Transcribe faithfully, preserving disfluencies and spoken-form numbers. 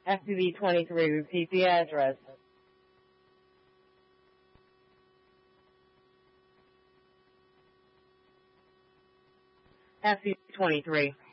F C B twenty-three, repeat the address. F C B twenty-three.